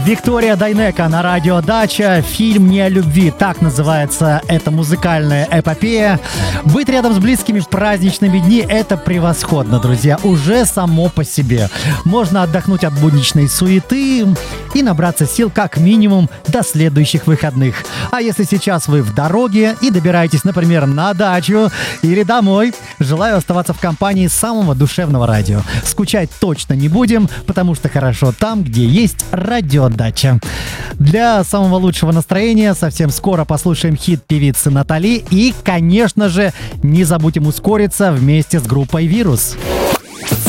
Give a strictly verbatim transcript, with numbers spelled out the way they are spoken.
Виктория Дайнеко на радио «Дача». Фильм «Не о любви». Так называется эта музыкальная эпопея. Быть рядом с близкими в праздничными дни – это превосходно, друзья. Уже само по себе. Можно отдохнуть от будничной суеты и набраться сил как минимум до следующих выходных. А если сейчас вы в дороге и добираетесь, например, на дачу или домой, желаю оставаться в компании самого душевного радио. Скучать точно не будем, потому что хорошо там, где есть радио «Дача». Для самого лучшего настроения совсем скоро послушаем хит певицы Натали и, конечно же, не забудем ускориться вместе с группой «Вирус».